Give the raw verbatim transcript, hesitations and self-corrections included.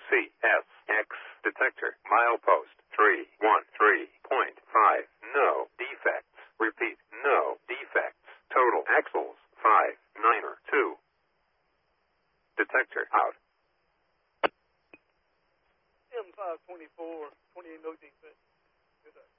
C S X detector. Milepost three one three point five. No defects. Repeat, no defects. Total axles five nine two. Detector out. M five twenty-four, twenty-eight no defect. Good day.